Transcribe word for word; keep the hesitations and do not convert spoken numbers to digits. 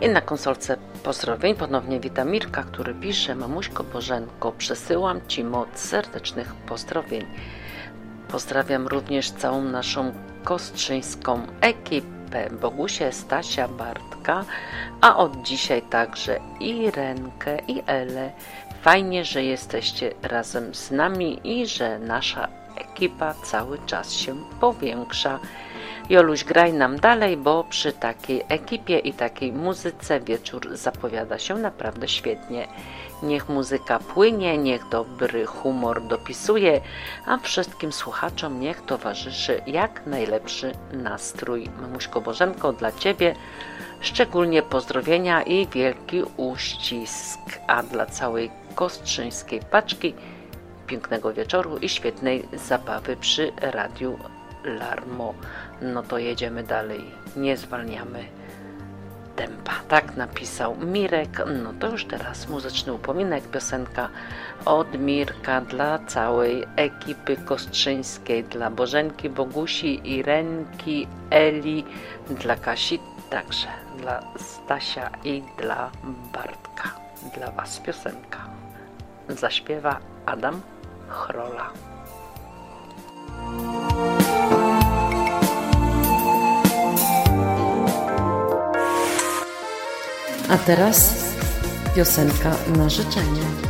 I na konsolce pozdrowień ponownie witam Mirka, który pisze: Mamuśko Bożenko, przesyłam Ci moc serdecznych pozdrowień. Pozdrawiam również całą naszą kostrzyńską ekipę, Bogusię, Stasia, Bartka, a od dzisiaj także Irenkę i Elę. Fajnie, że jesteście razem z nami i że nasza ekipa cały czas się powiększa. Joluś, graj nam dalej, bo przy takiej ekipie i takiej muzyce wieczór zapowiada się naprawdę świetnie. Niech muzyka płynie, niech dobry humor dopisuje, a wszystkim słuchaczom niech towarzyszy jak najlepszy nastrój. Mamuśko Bożenko, dla Ciebie szczególnie pozdrowienia i wielki uścisk, a dla całej kostrzyńskiej paczki pięknego wieczoru i świetnej zabawy przy Radiu Larmo. No to jedziemy dalej, nie zwalniamy tempa. Tak napisał Mirek. No to już teraz muzyczny upominek, piosenka od Mirka dla całej ekipy kostrzyńskiej, dla Bożenki, Bogusi, Irenki, Eli, dla Kasi, także dla Stasia i dla Bartka. Dla Was piosenka zaśpiewa Adam Chrola. A teraz piosenka na życzenie.